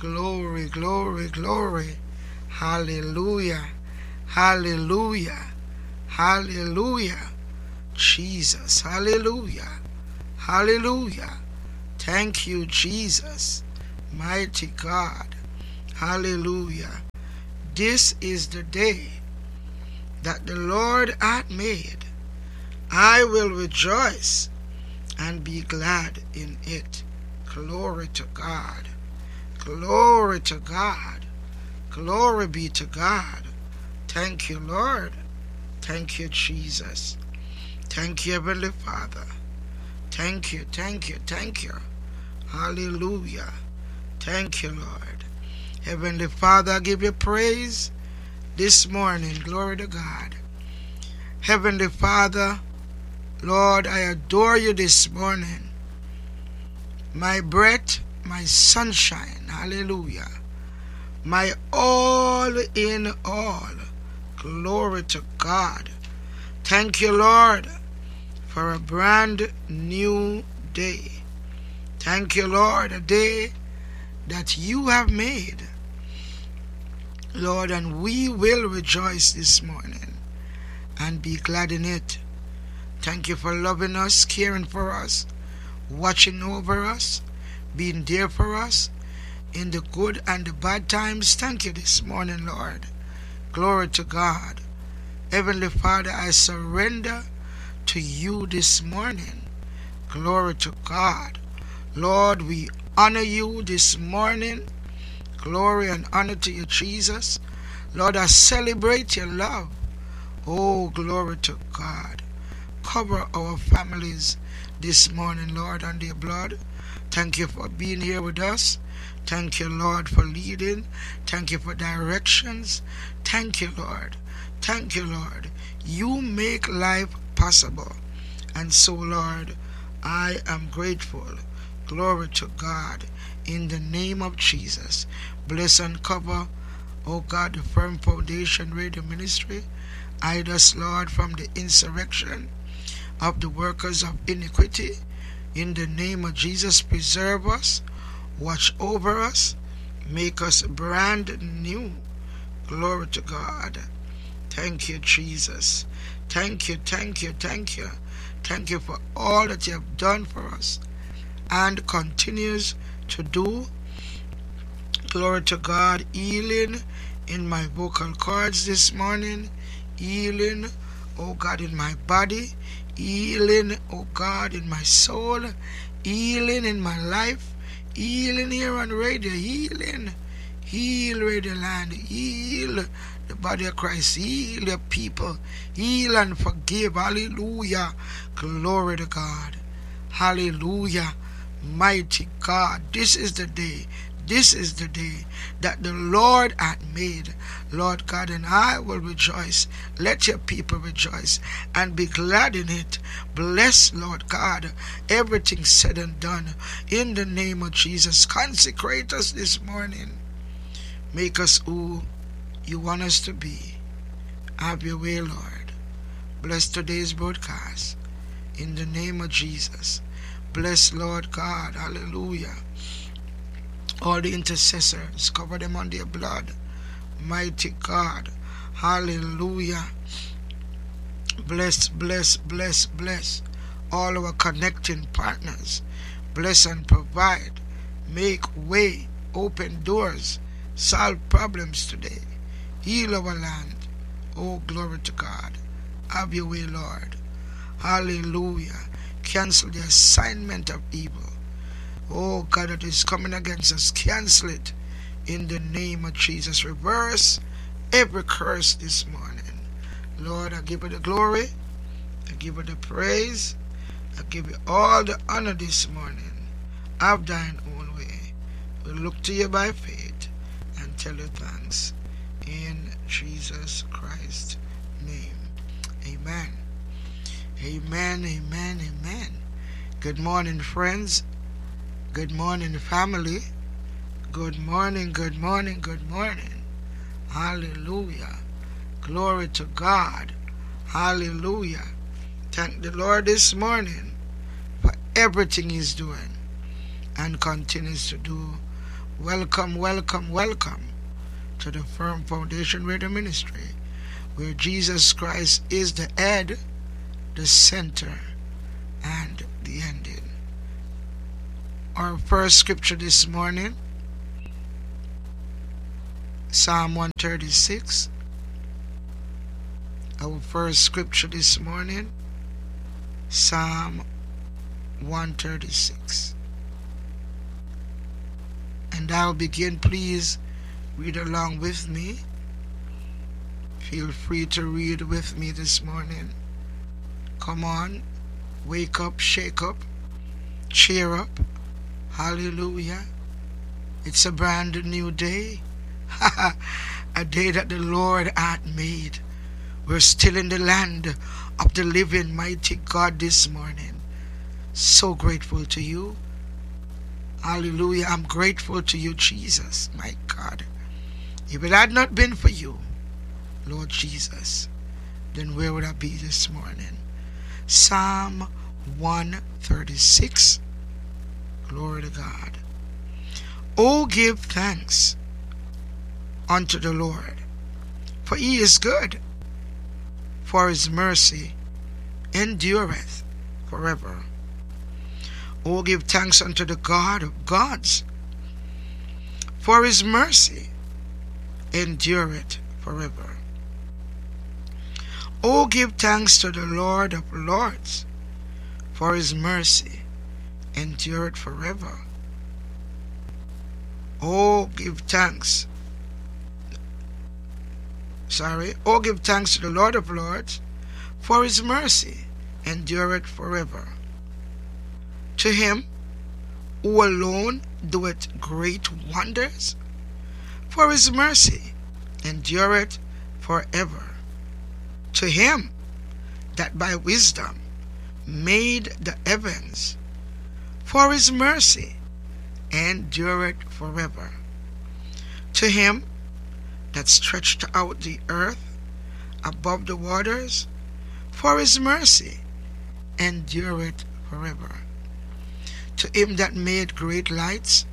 Glory, glory, glory. Hallelujah. Hallelujah. Hallelujah. Jesus. Hallelujah. Hallelujah. Thank you, Jesus. Mighty God. Hallelujah. This is the day that the Lord hath made. I will rejoice and be glad in it. Glory to God. Glory to God. Glory be to God. Thank you, Lord. Thank you, Jesus. Thank you, Heavenly Father. Thank you, thank you, thank you. Hallelujah. Thank you, Lord. Heavenly Father, I give you praise this morning. Glory to God. Heavenly Father, Lord, I adore you this morning. My breath, my sunshine. Hallelujah. My all in all. Glory to God. Thank you, Lord, for a brand new day. Thank you, Lord, a day that you have made. Lord, and we will rejoice this morning and be glad in it. Thank you for loving us, caring for us, watching over us, being there for us in the good and the bad times. Thank you this morning, Lord. Glory to God. Heavenly Father, I surrender to you this morning. Glory to God. Lord, we honor you this morning. Glory and honor to you, Jesus. Lord, I celebrate your love. Oh, glory to God. Cover our families this morning, Lord, under your blood. Thank you for being here with us. Thank you, Lord, for leading. Thank you for directions. Thank you, Lord. Thank you, Lord. You make life possible. And so, Lord, I am grateful. Glory to God. In the name of Jesus. Bless and cover, oh God, the Firm Foundation Radio Ministry. Hide us, Lord, from the insurrection of the workers of iniquity. In the name of Jesus, preserve us. Watch over us. Make us brand new. Glory to God. Thank you, Jesus. Thank you, thank you, thank you. Thank you for all that you have done for us and continues to do. Glory to God. Healing in my vocal cords this morning. Healing, oh God, in my body. Healing, oh God, in my soul. Healing in my life. Healing here on radio. Healing. Heal Radio Land. Heal the body of Christ. Heal your people. Heal and forgive. Hallelujah. Glory to God. Hallelujah. Mighty God. This is the day. This is the day that the Lord hath made. Lord God, and I will rejoice. Let your people rejoice and be glad in it. Bless, Lord God, everything said and done. In the name of Jesus, consecrate us this morning. Make us who you want us to be. Have your way, Lord. Bless today's broadcast. In the name of Jesus. Bless, Lord God. Hallelujah. All the intercessors, cover them under your blood. Mighty God. Hallelujah. Bless, bless, bless, bless all our connecting partners. Bless and provide. Make way. Open doors. Solve problems today. Heal our land. Oh, glory to God. Have your way, Lord. Hallelujah. Cancel the assignment of evil. Oh, God, that is coming against us. Cancel it in the name of Jesus. Reverse every curse this morning. Lord, I give you the glory. I give you the praise. I give you all the honor this morning. Have thine own way. We look to you by faith and tell you thanks. In Jesus Christ's name. Amen. Amen, amen, amen. Good morning, friends. Good morning, family. Good morning, good morning, good morning. Hallelujah. Glory to God. Hallelujah. Thank the Lord this morning for everything He's doing and continues to do Welcome, welcome, welcome to the Firm Foundation Radio Ministry, where Jesus Christ is the head, the center, and the ending. Our first scripture this morning, Psalm 136. Our first scripture this morning, Psalm 136. And I'll begin. Please read along with me. Feel free to read with me this morning. Come on, wake up, shake up, cheer up. Hallelujah. It's a brand new day. A day that the Lord hath made. We're still in the land of the living, mighty God this morning. So grateful to you. Hallelujah. I'm grateful to you, Jesus, my God. If it had not been for you, Lord Jesus, then where would I be this morning? Psalm 136. Glory to God. Oh, give thanks unto the Lord, for he is good, for his mercy endureth forever. Oh, give thanks unto the God of gods, for his mercy endureth forever. Oh, give thanks to the Lord of lords, for his mercy endureth forever. Oh, give thanks. Oh, give thanks to the Lord of lords, for his mercy endureth forever. To him who alone doeth great wonders, for his mercy endureth forever. To him that by wisdom made the heavens, for his mercy endureth forever. To him that stretched out the earth above the waters, for his mercy endureth forever. To him that made great lights,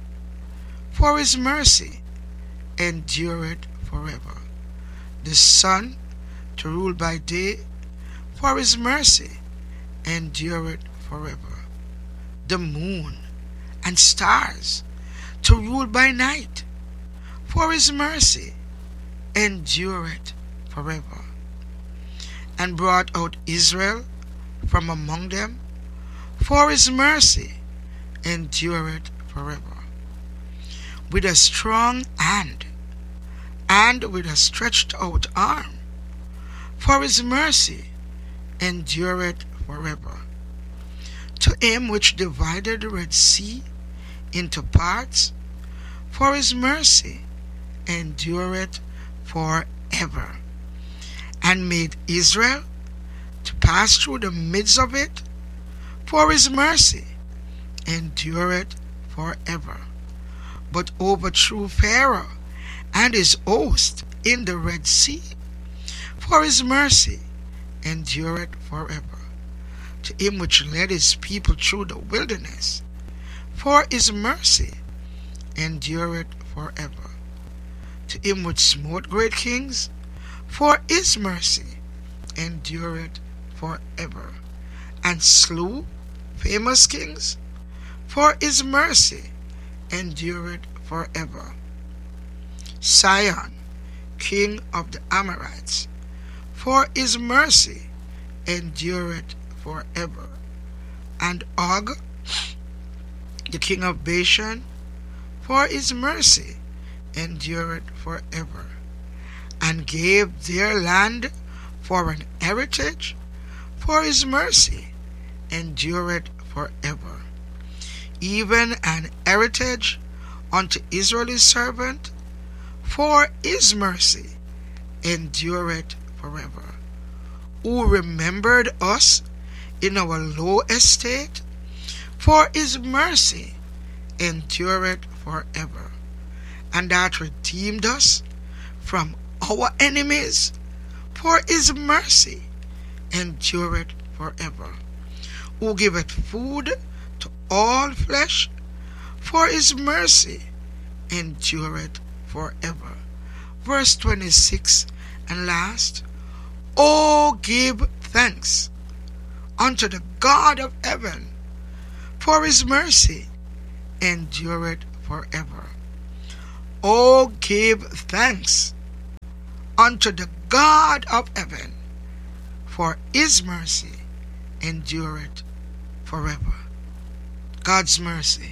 for his mercy endureth forever. The sun to rule by day, for his mercy endureth forever. The moon and stars to rule by night, for his mercy endureth forever. And brought out Israel from among them, for his mercy endureth forever. With a strong hand and with a stretched out arm, for his mercy endureth forever. To him which divided the Red Sea into parts, for his mercy endureth forever. And made Israel to pass through the midst of it, for his mercy endureth forever. But overthrew Pharaoh and his host in the Red Sea, for his mercy endureth forever. To him which led his people through the wilderness, for his mercy endureth forever. To him which smote great kings, for his mercy endureth forever. And slew famous kings, for his mercy endureth forever. Sihon, king of the Amorites, for his mercy endureth forever. And Og, the king of Bashan, for his mercy endureth forever. And gave their land for an heritage, for his mercy endureth forever. Even an heritage unto Israel his servant, for his mercy endureth forever. Who remembered us in our low estate, for his mercy endureth forever. And that redeemed us from our enemies, for his mercy endureth forever. Who giveth food to all flesh, for his mercy endureth forever. Verse 26 and last. Oh, give thanks unto the God of heaven, for his mercy endureth forever. Oh, give thanks unto the God of heaven, for his mercy endureth forever. God's mercy.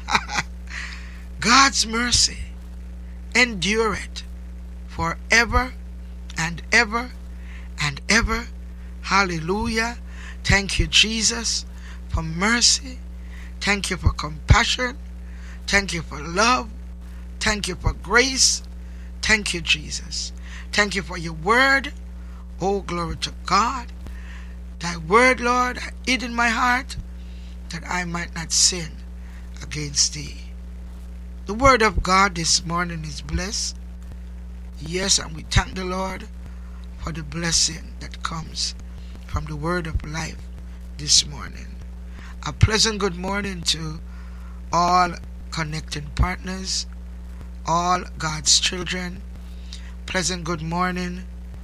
God's mercy endureth forever and ever and ever. Hallelujah. Thank you, Jesus, for mercy. Thank you for compassion. Thank you for love. Thank you for grace. Thank you, Jesus. Thank you for your word. Oh, glory to God. Thy word, Lord, I hid in my heart that I might not sin against thee. The word of God this morning is blessed. Yes, and we thank the Lord for the blessing that comes from the word of life this morning. A pleasant good morning to all connecting partners, all God's children. Pleasant good morning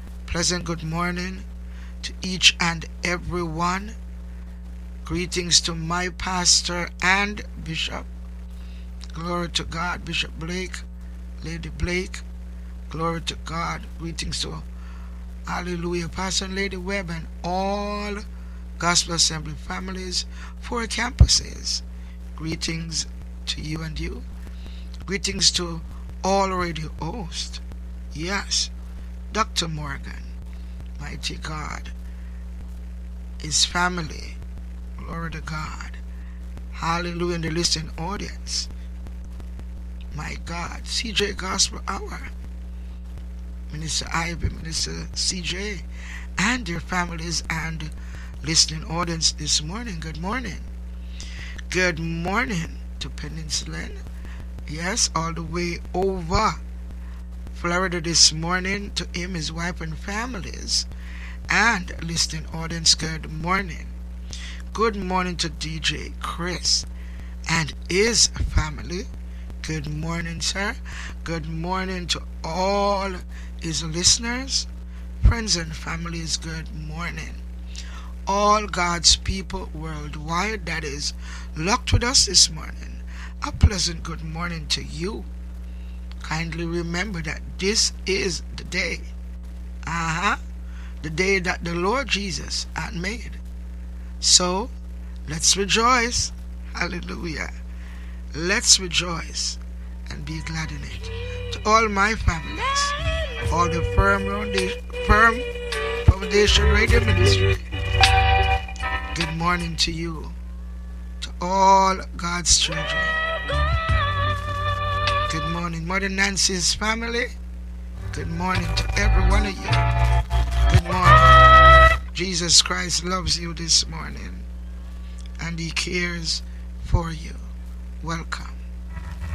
to each and every one. Greetings to my pastor and bishop. Glory to God, Bishop Blake, Lady Blake. Glory to God. Greetings to, hallelujah, Pastor and Lady Webb and all Gospel Assembly families, 4 campuses. Greetings to you and you. Greetings to all radio hosts. Yes, Dr. Morgan, mighty God, his family. Glory to God. Hallelujah, in the listening audience. My God, CJ Gospel Hour. Minister Ivy, Minister CJ, and their families and listening audience this morning. Good morning. Good morning to Peninsula. Yes, all the way over Florida this morning to him, his wife and families, and listening audience. Good morning. Good morning to DJ Chris and his family. Good morning, sir. Good morning to all his listeners, friends and families. Good morning. All God's people worldwide that is locked with us this morning, a pleasant good morning to you. Kindly remember that this is the day, the day that the Lord Jesus had made. So, let's rejoice. Hallelujah. Let's rejoice and be glad in it. To all my families, all the Firm Foundation Radio Ministry, good morning to you. To all God's children, good morning. Mother Nancy's family, good morning to every one of you. Good morning. Jesus Christ loves you this morning, and he cares for you. Welcome.